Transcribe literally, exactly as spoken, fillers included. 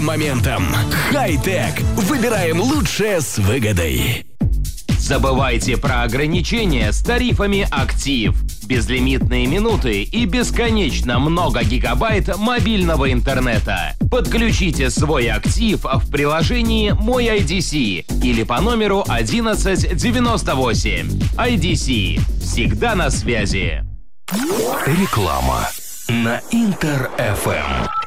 Моментом. Хай-тек. Выбираем лучшее с выгодой. Забывайте про ограничения с тарифами «Актив». Безлимитные минуты и бесконечно много гигабайт мобильного интернета. Подключите свой «Актив» в приложении «Мой ай ди си» или по номеру одиннадцать девяносто восемь. ай ди си. Всегда на связи. Реклама на Интер эф эм.